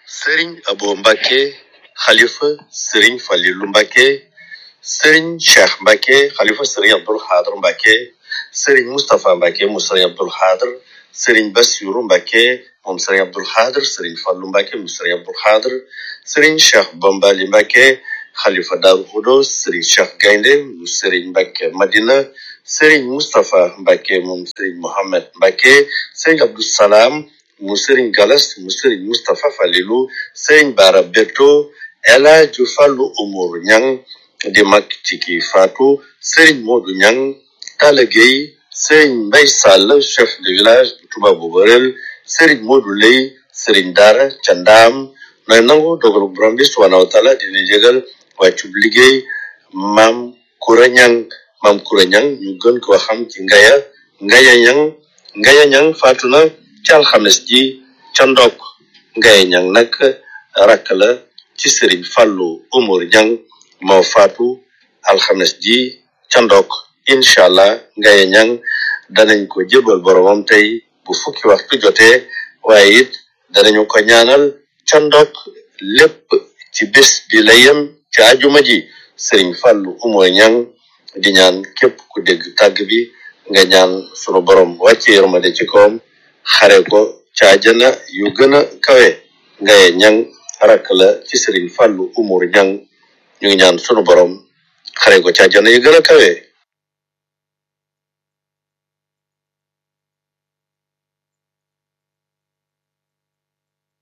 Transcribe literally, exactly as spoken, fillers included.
Serigne Abo Mbacké Khalifa Serigne Fallilou Mbacké, Serigne Cheikh Mbacké Khalifa Serigne Abdoul Khadr Mbacké, Serigne Moustapha Mbacké mu Serigne Abdoul Khadr, Serigne Bassirou Mbacké moom Serigne Abdoul Khadr, Serigne Fallou Mbacké mu Serigne Abdoul Khadr, Serigne Cheikh Bambali Mbacké Khalifa Darou Khoudoss, Serigne Cheikh Gaïndé mu Serigne Mbacké Madina, Serigne Moustapha Mbacké moom Serigne Mohamed Mbacké, Serigne Abdou Salam mu Serigne Galas mu Serigne Moustapha Fallilou, Serigne Bara Beto, El Hadji Fallou Oumar Niang di mag ci ki faatu, Serigne Modou Niang, Talla Gueye, Serigne Mbaye Sall chef de village bu Touba Boborel, Serigne Modou Lay, Serigne Dara ca Ndaam. Nooy nangu dogalu borom bi subhanahu wa taala dina jégal wàccub liggéey Maam Koura Niang, Maam Koura Niang ñu gën koo xam ci Ngaya Ngaya Niang. Ngaya Niang faatu na ci alxames ji ca Ndok. Ngaya Niang nag rakk la ci Serigne Fallou Oumar Niang moo faatu alxames ji ca Ndok. Incha allah Ngaya Niang danañ ko jébal boromam tey bu fukki waxtu jotee, waaye it danañu ko ñaanal ca Ndok. Lépp ci bés bi la yem ci ajuma ji. Serigne Fallou Oumar Niang di ñaan képp ku dégg tàgg bi nga ñaan sunu borom wàcce yërmande ci kawam, xare ko ca àjjana yu gën a kawe. Ngaya Niang rakk la ci Serigne Fallou Oumar Niang, ñu ngi ñaan sunu borom xare ko ca àjjana yu gën a kawe.